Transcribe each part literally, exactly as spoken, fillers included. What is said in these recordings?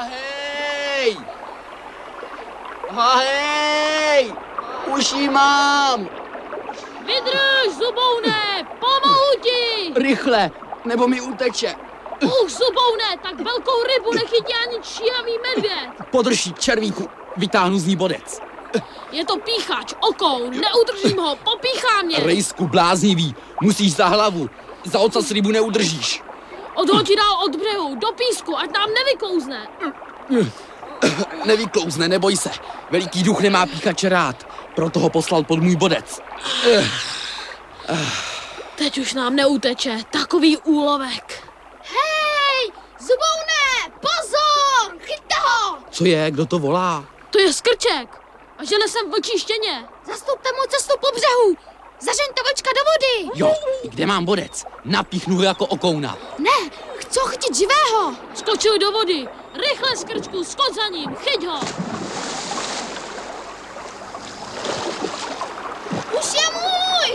Hej! Hej! Už jí mám! Vydrž, zuboune! Pomohu ti! Rychle, nebo mi uteče. Uch, zuboune, tak velkou rybu nechytí ani číhavý medvěd. Podrž jí, červíku, vytáhnu z ní bodec. Je to píchač, okoun, neudržím ho, popíchá mě. Rejsku, bláznivý, musíš za hlavu, za ocas rybu neudržíš. Odhoď dál od břehu, do písku, ať nám nevyklouzne. Nevyklouzne, neboj se, veliký duch nemá píchače rád, proto ho poslal pod můj bodec. Teď už nám neuteče, takový úlovek. Hej, zuboune, pozor, chyťte ho! Co je, kdo to volá? To je Skrček a žene sem vlčí štěně. Zastupte mu cestu po břehu, zažeňte vlčka do vody. Jo, kde mám bodec? Napíchnu ho jako okouna. Ne, chci ho chytit živého. Skočil do vody, rychle Skrčku, skoč za ním, chyť ho. Už je můj!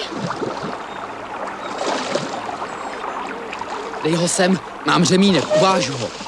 Dej ho sem, mám řemínek, uvážu ho.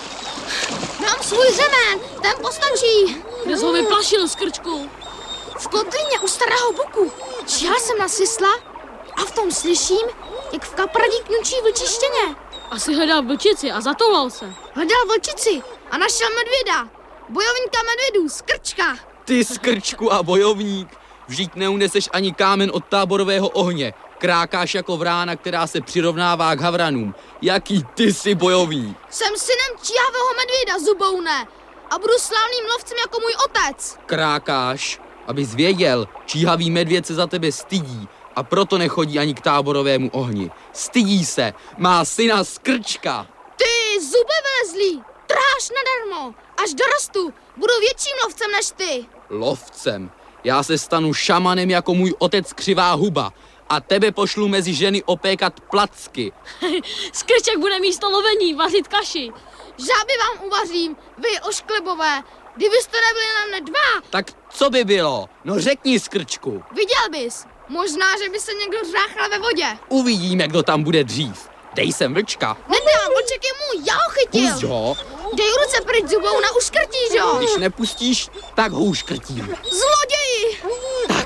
Mám svůj řemen, ten postačí. Kde jsi ho vyplašil, Skrčku? V kotlině u starého buku. Čihal jsem na sisla a v tom slyším, jak v kapradí knučí vlčí štěně. Asi hledal vlčici a zatoulal se. Hledal vlčici a našel medvěda. Bojovníka medvědů, Skrčka. Ty, Skrčku a bojovník, vždyť neuneseš ani kámen od táborového ohně. Krákáš jako vrána, která se přirovnává k havranům. Jaký ty jsi bojovník? Jsem synem číhavého medvěda, zuboune. A budu slavným lovcem jako můj otec. Krákáš, abys věděl, číhavý medvěd se za tebe stydí a proto nechodí ani k táborovému ohni. Stydí se, má syna Skrčka. Ty, zube vylezlý, trháš nadarmo. Až dorostu, budu větším lovcem než ty. Lovcem? Já se stanu šamanem jako můj otec Křivá huba a tebe pošlu mezi ženy opékat placky. Skrček bude místo lovení vařit kaši. Žáby vám uvařím, vy ošklebové. Kdybyste nebyli na mne dva. Tak co by bylo? No řekni, Skrčku. Viděl bys. Možná, že by se někdo řáchal ve vodě. Uvidíme, kdo tam bude dřív. Dej sem vlčka. Nedám, vlček je můj, já ho chytil. Pusť ho. Dej ruce pryč, zubouna, uškrtíš ho. Když nepustíš, tak ho uškrtím. Zloději. Tak.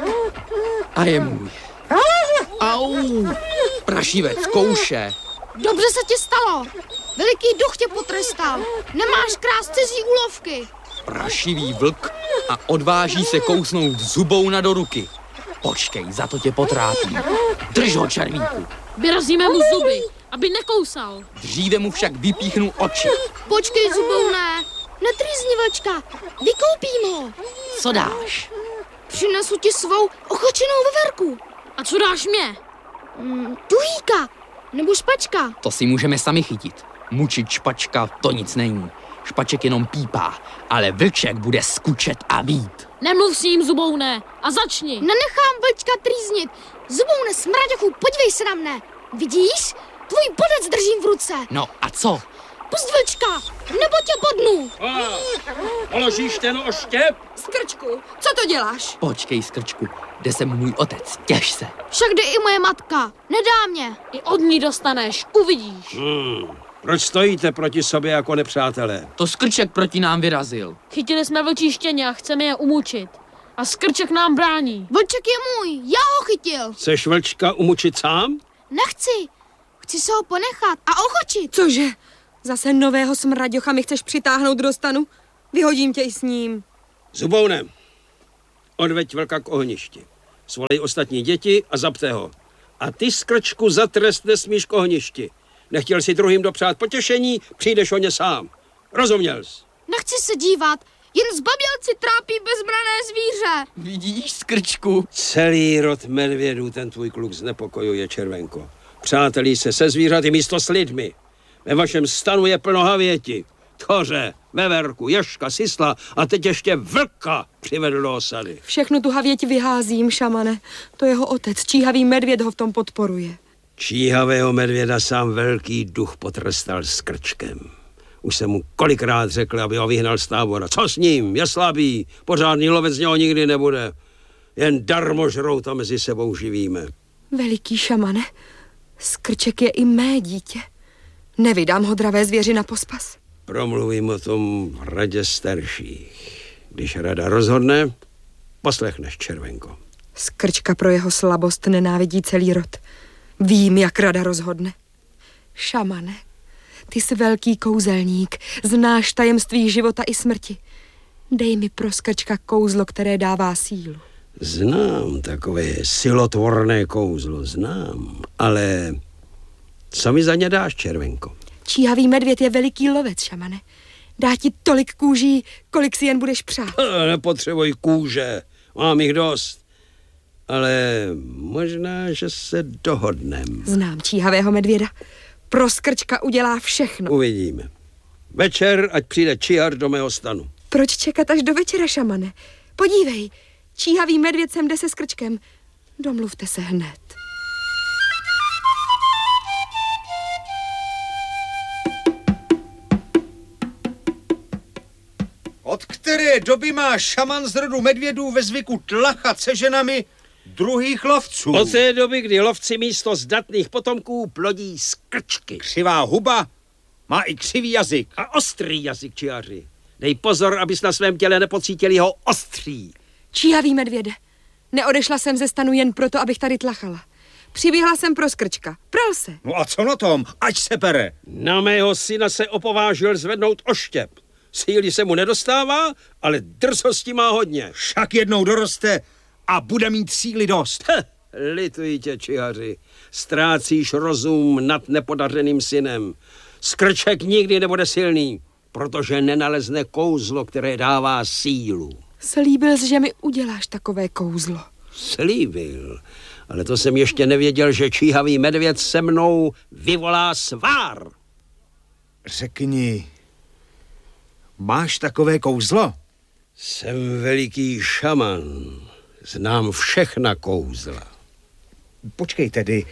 A je můj. Au. Prašivec, kouše. Dobře se ti stalo. Veliký duch tě potrestal. Nemáš krást cizí úlovky. Prašivý vlk a odváží se kousnout zubouna do ruky. Počkej, za to tě potrápím. Drž ho, červíku. Vyrazíme mu zuby, aby nekousal. Dříve mu však vypíchnu oči. Počkej, zuboune. Netrýzni vlčka. Vykoupím ho. Co dáš? Přinesu ti svou ochočenou veverku. A co dáš mě? Mm, tuhýka. Nebo špačka. To si můžeme sami chytit. Mučit špačka, to nic není. Špaček jenom pípá, ale vlček bude skučet a vít. Nemluv s ním, zuboune, a začni. Nenechám vlčka trýznit. Zuboune, smraďochu, podívej se na mne. Vidíš? Tvůj bodec držím v ruce. No a co? Pust vlčka, nebo tě bodnu. Položíš ten oštěp? Skrčku, co to děláš? Počkej, Skrčku, jde sem můj otec, těš se. Však jde i moje matka, nedá mě. I od ní dostaneš, uvidíš. Hmm. Proč stojíte proti sobě jako nepřátelé? To Skrček proti nám vyrazil. Chytili jsme vlčí štěně a chceme je umučit. A Skrček nám brání. Vlček je můj, já ho chytil. Chceš vlčka umučit sám? Nechci, chci se ho ponechat a ochočit. Cože? Zase nového smraďocha mi chceš přitáhnout do stanu? Vyhodím tě i s ním. Zuboune, odveď vlka k ohništi. Svolej ostatní děti a zapte ho. A ty, Skrčku, za trest nesmíš k ohništi. Nechtěl si druhým dopřát potěšení, přijdeš o ně sám. Rozuměl jsi? Nechci se dívat, jen zbabělci trápí bezbrané zvíře. Vidíš, Skrčku? Celý rod medvědů ten tvůj kluk znepokojuje, červenko. Přátelí se se zvířaty místo s lidmi. Ve vašem stanu je plno havěti. Tchoře, veverku, ježka, sisla a teď ještě vlka přivedl do osady. Všechnu tu havěť vyházím, šamane. To jeho otec, číhavý medvěd, ho v tom podporuje. Číhavého medvěda sám velký duch potrestal Skrčkem. Už jsem mu kolikrát řekl, aby ho vyhnal z tábora. Co s ním? Je slabý. Pořádný lovec z něho nikdy nebude. Jen darmožrouta mezi sebou živíme. Veliký šamane, Skrček je i mé dítě. Nevydám ho dravé zvěři na pospas. Promluvím o tom v radě starších. Když rada rozhodne, poslechneš, Červenko. Skrčka pro jeho slabost nenávidí celý rod. Vím, jak rada rozhodne. Šamane, ty jsi velký kouzelník, znáš tajemství života i smrti. Dej mi pro Skrčka kouzlo, které dává sílu. Znám takové silotvorné kouzlo, znám, ale co mi za ně dáš, Červenko? Číhavý medvěd je veliký lovec, šamane. Dá ti tolik kůží, kolik si jen budeš přát. Nepotřebuj kůže, mám jich dost. Ale možná, že se dohodnem. Znám číhavého medvěda. Pro Skrčka udělá všechno. Uvidíme. Večer, ať přijde číhar do mého stanu. Proč čekat až do večera, šamane? Podívej, číhavý medvěd sem jde se Skrčkem. Domluvte se hned. Od které doby má šaman z rodu medvědů ve zvyku tlachat se ženami druhých lovců? Od té doby, kdy lovci místo zdatných potomků plodí skrčky. Křivá huba má i křivý jazyk. A ostrý jazyk, čiaři. Dej pozor, abys na svém těle nepocítil jeho ostří. Číhavý medvěde, neodešla jsem ze stanu jen proto, abych tady tlachala. Přiběhla jsem pro Skrčka. Pral se. No a co na tom? Ať se bere. Na mého syna se opovážil zvednout oštěp. Síly se mu nedostává, ale drzosti má hodně. Však jednou doroste a bude mít síly dost. Heh, lituji tě, čihaři. Ztrácíš rozum nad nepodařeným synem. Skrček nikdy nebude silný, protože nenalezne kouzlo, které dává sílu. Slíbil jsi, že mi uděláš takové kouzlo. Slíbil, ale to jsem ještě nevěděl, že číhavý medvěd se mnou vyvolá svár. Řekni, máš takové kouzlo? Jsem veliký šaman, znám všechna kouzla. Počkej tedy,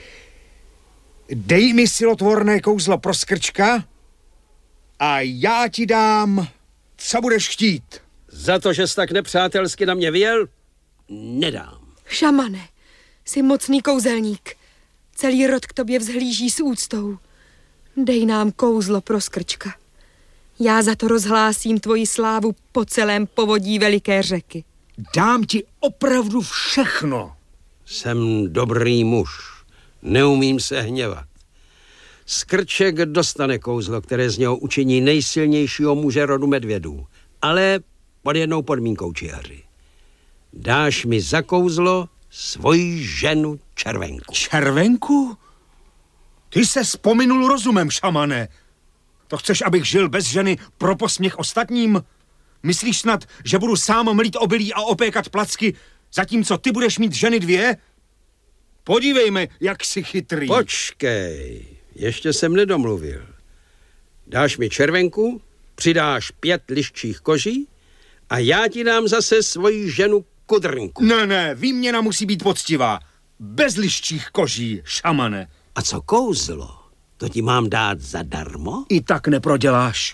dej mi silotvorné kouzlo pro Skrčka a já ti dám, co budeš chtít. Za to, že jsi tak nepřátelsky na mě vyjel, nedám. Šamane, jsi mocný kouzelník. Celý rod k tobě vzhlíží s úctou. Dej nám kouzlo pro Skrčka. Já za to rozhlásím tvoji slávu po celém povodí veliké řeky. Dám ti opravdu všechno. Jsem dobrý muž, neumím se hněvat. Skrček dostane kouzlo, které z něho učiní nejsilnějšího muže rodu medvědů, ale pod jednou podmínkou, čihaři. Dáš mi za kouzlo svoji ženu Červenku. Červenku? Ty se vzpominul rozumem, šamane. To chceš, abych žil bez ženy pro posměch ostatním? Myslíš snad, že budu sám mlít obilí a opékat placky, zatímco ty budeš mít ženy dvě? Podívejme, jak jsi chytrý. Počkej, ještě jsem nedomluvil. Dáš mi Červenku, přidáš pět liščích koží a já ti dám zase svoji ženu Kudrnku. Ne, ne, výměna musí být poctivá. Bez liščích koží, šamane. A co kouzlo? To ti mám dát zadarmo? I tak neproděláš.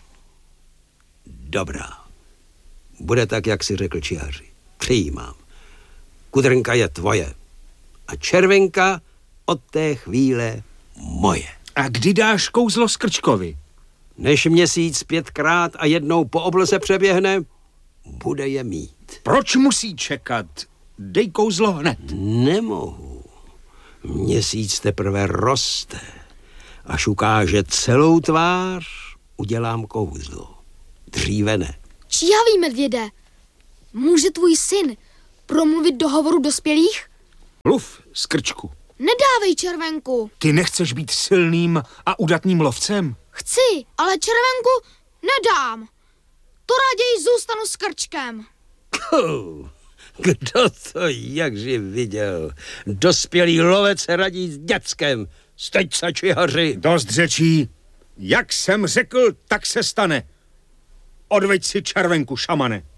Dobrá. Bude tak, jak si řekl, čihaři. Přijímám. Kudrnka je tvoje. A Červenka od té chvíle moje. A kdy dáš kouzlo Skrčkovi? Než měsíc pětkrát a jednou po obloze přeběhne, bude je mít. Proč musí čekat? Dej kouzlo hned. Nemohu. Měsíc teprve roste. Až ukáže celou tvář, udělám kouzlo. Dříve ne. Číhavý medvěde, může tvůj syn promluvit do hovoru dospělých? Mluv, Skrčku. Nedávej Červenku. Ty nechceš být silným a udatným lovcem? Chci, ale Červenku nedám. To raději zůstanu s Krčkem. Kdo to jakži viděl? Dospělý lovec se radí s děckem. Steď se, čihaři. Dost řečí. Jak jsem řekl, tak se stane. Odveď si Červenku, šamane.